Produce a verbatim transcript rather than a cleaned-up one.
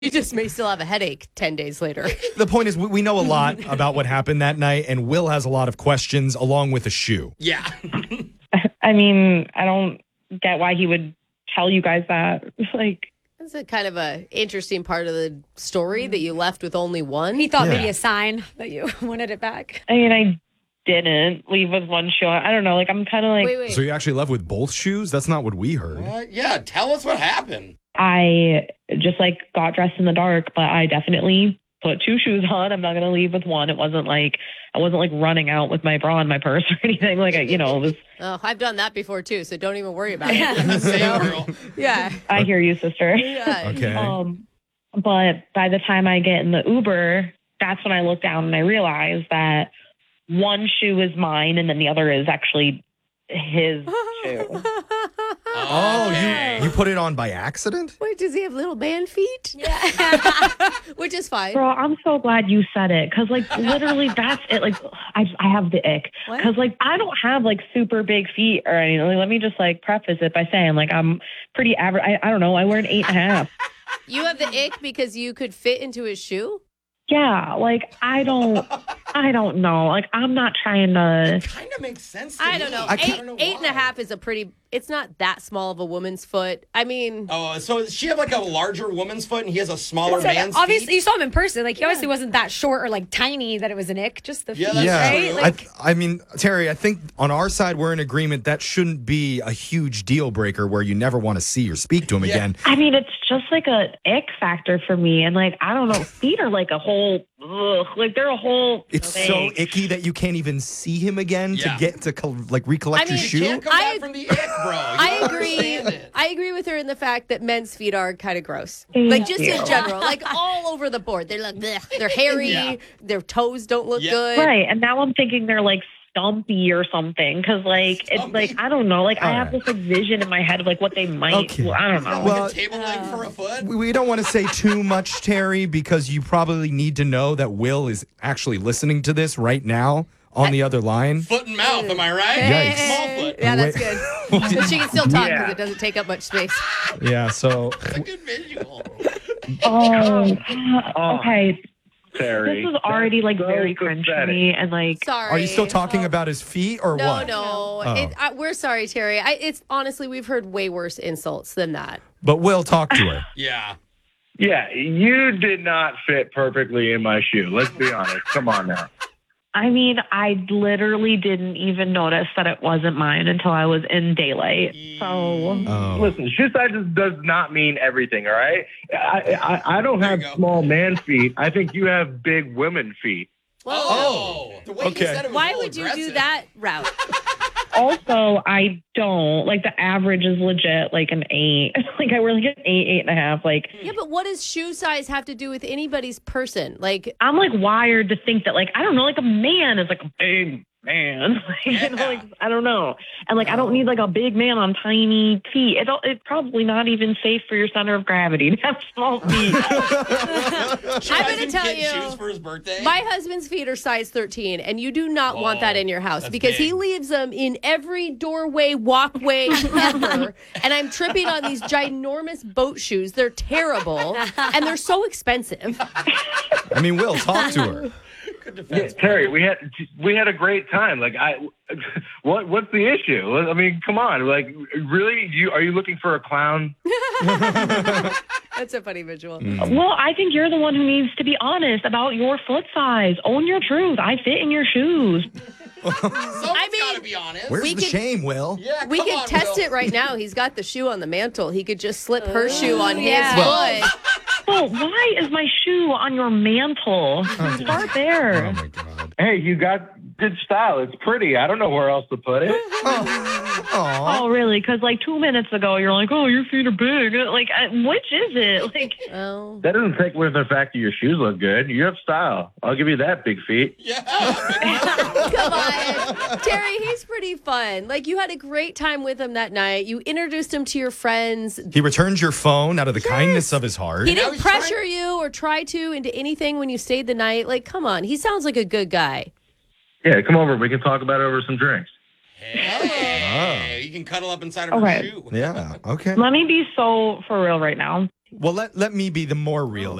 You just may still have a headache ten days later. The point is, we, we know a lot about what happened that night, and Will has a lot of questions along with a shoe. Yeah. I mean, I don't get why he would tell you guys that. Like, That's a kind of a interesting part of the story that you left with only one. He thought Yeah. maybe a sign that you wanted it back. I mean, I didn't leave with one shoe. I don't know. Like, I'm kind of like, Wait, wait. So you actually left with both shoes? That's not what we heard. What? Yeah, tell us what happened. I just like got dressed in the dark, but I definitely put two shoes on. I'm not going to leave with one. It wasn't like, I wasn't like running out with my bra and my purse or anything. Like, I, you know, it was, Oh, I've done that before too, so don't even worry about it. Same girl. Yeah. I hear you, sister. Yeah. Okay. Um, but by the time I get in the Uber, that's when I look down and I realize that one shoe is mine and then the other is actually his shoe. Oh, Okay. you, you put it on by accident? Wait, does he have little man feet? Yeah. Which is fine. Girl, I'm so glad you said it because, like, literally, that's it. Like, I, I have the ick What? because, like, I don't have like super big feet or anything. Like, let me just like preface it by saying, like, I'm pretty average. I, I don't know. I wear an eight and a half. You have the ick because you could fit into his shoe? Yeah, like I don't, I don't know. Like, I'm not trying to. Kind of makes sense to I me. don't know. I Eight, can't- know eight and a why. half is a pretty, it's not that small of a woman's foot. I mean, Oh, so does she have like a larger woman's foot and he has a smaller So, man's obviously, feet? you saw him in person. Like, he obviously wasn't that short or like tiny that it was an ick. Just the Yeah, feet, that's Yeah. right? true. Like, I, I mean, Terry, I think on our side, we're in agreement that shouldn't be a huge deal breaker where you never want to see or speak to him Yeah. again. I mean, it's just like a ick factor for me, and like I don't know, feet are like a whole, ugh, like they're a whole. It's thing. so icky that you can't even see him again Yeah. to get to col- like recollect I mean, your You shoe. can't come I- back from the ick, bro. You I don't agree. understand it. I agree with her in the fact that men's feet are kind of gross. Thank Like just you. in general, like all over the board. They're like, bleh. They're hairy. Yeah. Their toes don't look Yeah. good. Right. And now I'm thinking they're like stumpy or something. Cause like, it's Stumpy? like, I don't know. Like, I All have right. this like vision in my head of like what they might, Okay. I don't know. Like Well- a table leg for a foot? We- We don't want to say too much, Terry, because you probably need to know that Will is actually listening to this right now on the other line. Foot and mouth, am I right? Yikes. Small foot. Yeah, that's Wait. good. But she can still talk because Yeah. it doesn't take up much space. Yeah, so It's a good visual. Oh, okay. Terry. This is already like so very cringe for pathetic. me. And like, Sorry. are you still talking about his feet or No, what? no. Oh. It, I, we're sorry, Terry. I, it's honestly, we've heard way worse insults than that. But Will, talk to her. Yeah. Yeah, you did not fit perfectly in my shoe. Let's be honest. Come on now. I mean, I literally didn't even notice that it wasn't mine until I was in daylight. So, Oh. Listen, shoe size is- does not mean everything, all right? I, I, I don't There have you go. small man feet. I think you have big women feet. Oh. The way Okay. he said it was Why a little would you do aggressive. that route? also, I don't like the average is legit like an eight. Like I wear like an eight, eight and a half. Like Yeah, but what does shoe size have to do with anybody's person? Like, I'm like wired to think that like I don't know, like a man is like a big man. Like, you know, Yeah. like I don't know, and like I don't need like a big man on tiny feet. It don't- it's probably not even safe for your center of gravity to have small feet. She I'm buys gonna him tell kid you, shoes for his birthday. my husband's feet are size thirteen, and you do not want Oh, that in your house that's because he big. leaves them in every doorway, walkway ever. And I'm tripping on these ginormous boat shoes. They're terrible, and they're so expensive. I mean, Will, talk to her. Good Yeah, defense. Terry, we had we had a great time. Like I, what what's the issue? I mean, come on. Like, really? You are you looking for a clown? That's a funny visual. Well, I think you're the one who needs to be honest about your foot size. Own your truth. I fit in your shoes. Someone's I mean, got to be honest. Where's We the could- shame, Will? Yeah, We come could on, test Will. it right now. He's got the shoe on the mantle. He could just slip her shoe on his yeah. Well- foot. Oh, why is my shoe on your mantle? Start there. Oh my God. Hey, you got good style. It's pretty. I don't know where else to put it. Oh. Aw. Oh, really? Because like two minutes ago, you're like, "Oh, your feet are big." Like, uh, which is it? Like, Oh. That doesn't take away from the fact that your shoes look good. You have style. I'll give you that, big feet. Yeah. Come on. Terry, he's pretty fun. Like, you had a great time with him that night. You introduced him to your friends. He returns your phone out of the kindness of his heart. He Now didn't he's pressure trying- you or try to into anything when you stayed the night. Like, come on. He sounds like a good guy. Yeah, come over. We can talk about it over some drinks. Hey, you can cuddle up inside of Okay. her shoe. Yeah. Okay. let me be so for real right now. Well, let, let me be the more realistic.